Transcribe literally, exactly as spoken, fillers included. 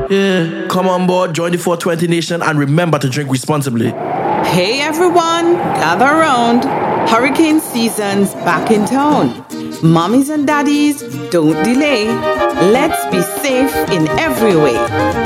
Yeah, come on board, join the four twenty Nation, and remember to drink responsibly. Hey everyone, gather around. Hurricane season's back in town. Mommies and daddies, don't delay. Let's be safe in every way.